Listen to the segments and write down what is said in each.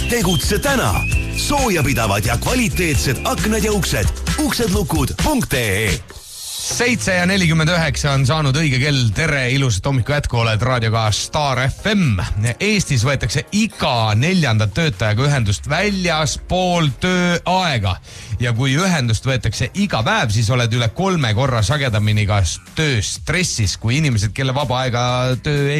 Tegutse täna. Soojapidavad ja kvaliteetsed aknad ja uksed. uksedlukud.ee 7:49 on saanud õige kell. Tere, ilusat hommiku jätku, oled raadioga Star FM. Eestis võetakse iga 4. töötajaga ühendust väljaspool tööaega. Ja kui ühendust võetakse iga päev, siis oled üle 3 korra sagedamini ka tööstressis, kui inimesed, kelle vaba aega töö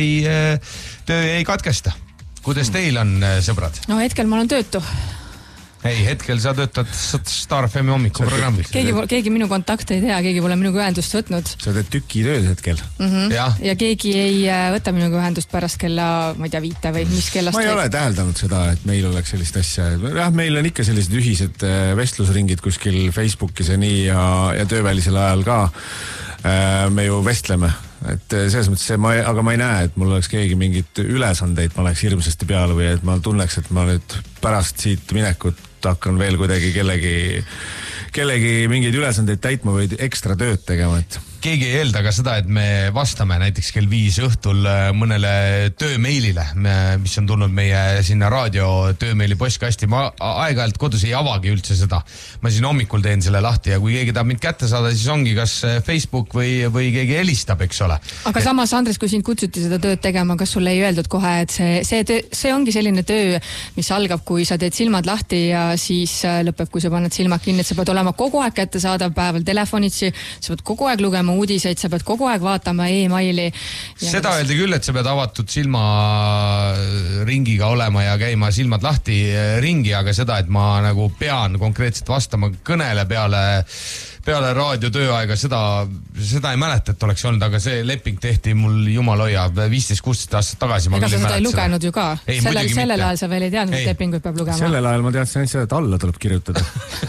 ei katkesta. Kuidas teil on, sõbrad? No hetkel ma olen töötu. Ei, hetkel sa töötad Star FM hommikuprogrammis. Keegi minu kontakte ei tea, keegi pole minuga ühendust võtnud. Sa teed tüki tööd hetkel. Ja keegi ei võta minuga ühendust pärast kella, ma ei tea, 5 või mis kellast. Ma ei ole täheldanud seda, et meil oleks sellist asja. Jah, meil on ikka sellised ühised vestlusringid kuskil Facebookis ja nii ja töövälisel ajal ka. Me ju vestleme. Et selles mõttes aga ma ei näe, et mul oleks keegi mingit ülesandeid, ma oleks hirmsasti peale või et ma tunneks, et ma nüüd pärast siit minekut hakkan veel kuidagi kellegi mingeid ülesandeid täitma või ekstra tööd tegema, et keegi ei eelda ka seda, et me vastame näiteks kell 5 õhtul mõnele töömeilile, mis on tulnud meie sinna raadio töömeili postkasti. Ma aeg-ajalt kodus ei avagi üldse seda. Ma siin hommikul teen selle lahti ja kui keegi tahab mind kätte saada, siis ongi kas Facebook või keegi helistab, eks ole. Aga samas, Andres, kui sind kutsuti seda tööd tegema, kas sulle ei öeldud kohe, et see ongi selline töö, mis algab, kui sa teed silmad lahti ja siis lõpeb, kui sa paned silmad kinni, et sa pead olema kogu aeg kätte saadav päeval telefonitsi, sa pead kogu aeg lugema uudiseid, sa pead kogu aeg vaatama e-maili. Seda öeldi küll, et sa pead avatud silmaringiga olema ja käima silmad lahti ringi, aga seda, et ma nagu pean konkreetselt vastama kõnele peale raadio tööaega, seda ei mäleta, et oleks olnud, aga see leping tehti mul jumal hoia 15-16 aastat tagasi. Ega sa seda ei lugenud ju ka. Sellel ajal sa veel ei teadnud, et lepingut peab lugema. Sellel ajal ma teadsin ainult seda, et alla tuleb kirjutada.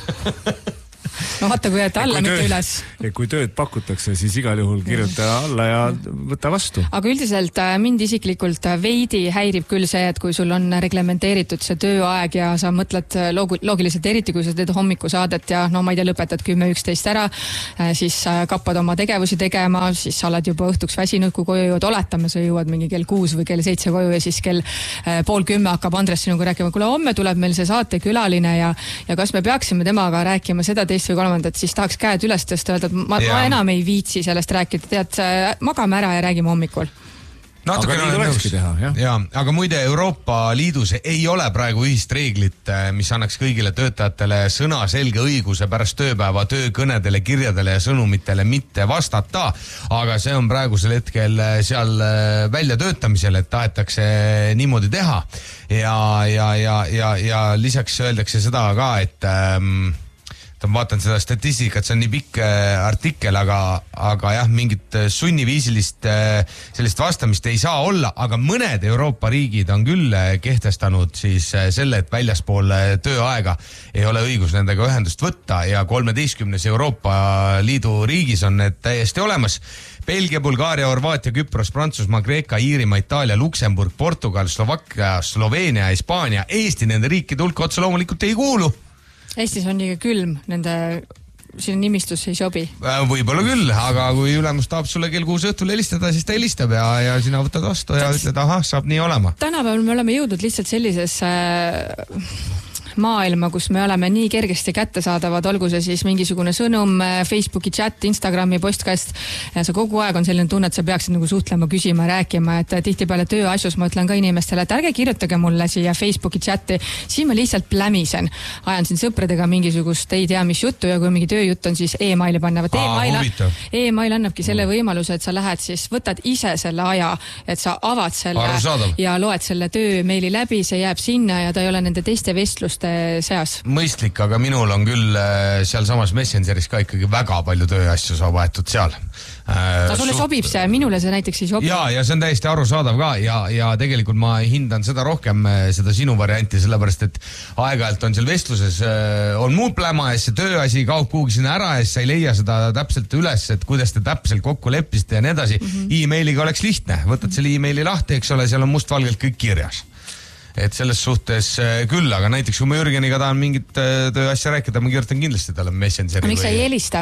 No vaata, kui alla mitte üles. Ja kui tööd pakutakse, siis igal juhul kirjuta alla ja võta vastu. Aga üldiselt mind isiklikult veidi häirib küll see, et kui sul on reglementeeritud see tööaeg ja sa mõtled loogiliselt eriti, kui sa teed hommikusaadet ja no ma ei tea, lõpetad 10-11 ära, siis kappad oma tegevusi tegema, siis sa oled juba õhtuks väsinud, kui koju jõuad, oletame, sa jõuad mingi kell 6 või kell 7 koju ja siis kell 9:30 hakkab Andres sinuga rääkima, kuule, homme tuleb meil see saatekülaline ja kas me peaksime temaga rääkima seda teist või kolmandat, siis tahaks käed üles tõsta, öelda, et ma enam ei viitsi sellest rääkida, tead, magame ära ja räägime hommikul. Aga nii tulekski teha, jah. Ja, aga muide, Euroopa Liidus ei ole praegu ühist reeglit, mis annaks kõigile töötajatele sõna selge õiguse pärast tööpäeva töökõnedele, kirjadele ja sõnumitele mitte vastata, aga see on praegusel hetkel seal väljatöötamisel, et tahetakse niimoodi teha ja lisaks öeldakse seda ka, et ma vaatan seda statistikat, see on nii pikk artikkel, aga jah, mingit sunniviisilist sellist vastamist ei saa olla, aga mõned Euroopa riigid on küll kehtestanud siis selle, et väljaspool tööaega ei ole õigus nendega ühendust võtta ja 13 Euroopa Liidu riigis on need täiesti olemas. Belgia, Bulgaaria, Horvaatia, Küpros, Prantsusmaa, Kreeka, Iirimaa, Itaalia, Luksemburg, Portugal, Slovakkia, Sloveenia, Hispaania, Eesti nende riikide hulka otse loomulikult ei kuulu. Eestis on nii külm, nende siin nimistus ei sobi. Võib-olla küll, aga kui ülemus tahab sulle kell 6 õhtul helistada, siis ta helistab ja sina võtad vastu ja ütled, ahah, saab nii olema. Tänapäeval me oleme jõudnud lihtsalt sellisesse maailma, kus me oleme nii kergesti kättesaadavad, olgu see siis mingisugune sõnum, Facebooki chat, Instagrami postkast ja sa kogu aeg on selline tunne, et sa peaksid nagu suhtlema, küsima, rääkima, et tihtipeale tööasjus ma ütlen ka inimestele, et ärge kirjutage mulle siia Facebooki chati, siin ma lihtsalt plämisen, ajan siin sõpradega mingisugust ei tea mis juttu ja kui mingi tööjutt on, siis e-maili pannevad. E-mail annabki selle võimaluse, et sa lähed siis, võtad ise selle aja, et sa avad selle ja loed selle töömeili läbi, see jääb sinna ja ta ei ole nende teiste vestluste seas. Mõistlik, aga minul on küll seal samas Messengeris ka ikkagi väga palju tööasju sa vahetud seal. Sulle sobib see, minule see näiteks ei sobi. Ja see on täiesti arusaadav ka ja tegelikult ma hindan seda rohkem, seda sinu varianti, sellepärast et aeg-ajalt on seal vestluses, on muud pläma ja see tööasi kaob kuhugi sinna ära ja sa ei leia seda täpselt üles, et kuidas te täpselt kokku leppisite ja nii edasi. E-mailiga oleks lihtne, võtad selle e-maili lahti, eks ole, seal on mustvalgelt kõik kirjas. Et selles suhtes küll, aga näiteks kui ma Jürgeniga tahan mingit tööasja rääkida, ma kirjutan kindlasti talle Messengeri. Miks sa ei helista?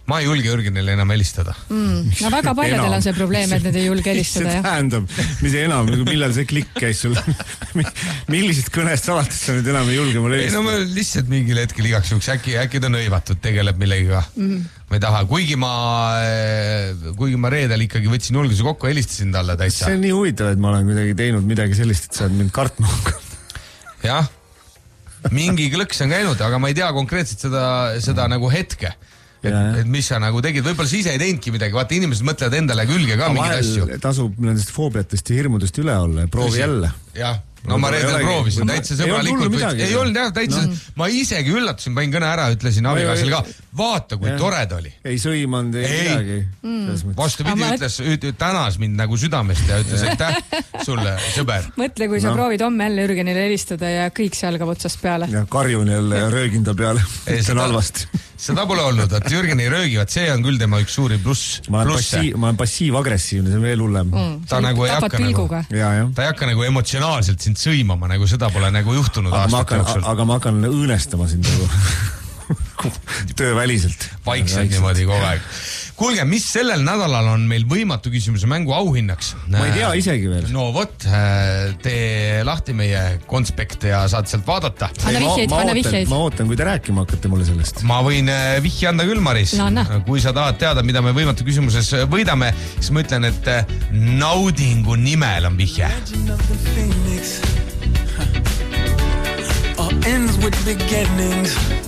ma ei julge Jürgenile enam helistada. No väga paljadel on see probleem, et need ei julge helistada. See tähendab, mis enam, millal see klikk käis sul? Millised kõnest alates sa nüüd enam ei julge mulle helistada? No ma lihtsalt mingil hetkel igaks juhuks äkki ta nõivatud, tegeleb millegiga. Ma ei taha, kuigi ma reedel ikkagi võtsin julguse kokku, helistasin talle täitsa. See on nii huvitav, et ma olen kuidagi teinud midagi sellist, et sa oled mind kartma. Jah, mingi klõks on käinud, aga ma ei tea konkreetselt seda nagu hetke. Et mis sa nagu tegid, võib-olla sa ise ei teinudki midagi, vaata inimesed mõtlevad endale külge ka mingeid asju. Tasub nendest foobiatest ja hirmudest üle olla ja proovi jälle. Jah, no ma reedel proovisin, täitsa sõbralikult. Ei olnud jah, täitsa, ma isegi üllatasin, pain kõne ära, ütlesin abikaasile ka, vaata kui tored oli. Ei sõimanud, ei midagi. Vastupidi, tänas mind nagu südamest ja ütles, et sulle, sõber. Mõtle, kui sa proovid homme jälle Jürgenile helistada ja kõik see algab otsast peale. Ja karjun jälle ja röögin ta peale. See on halvasti. Seda pole olnud, et Jürgen ei röögivad, see on küll tema üks suuri pluss. Ma olen passiiv-agressiivne, see on veel hullem. Ta nagu ei hakka nagu emotsionaalselt sind sõimama, nagu seda pole nagu juhtunud aastate jooksul. Aga ma hakkan õõnestama sind tööväliselt. Vaikselt niimoodi kogu aeg. Kuulge, mis sellel nädalal on meil võimatu küsimuse mängu auhinnaks? Ma ei tea isegi veel. No vot, tee lahti meie konspekte ja saad sealt vaadata. Anna vihjeid. Ma ootan, kui te rääkima hakkate mulle sellest. Ma võin vihje anda küll, Maris. Kui sa tahad teada, mida me võimatu küsimuses võidame, siis ma ütlen, et naudingu nimel on vihje. All ends with beginnings.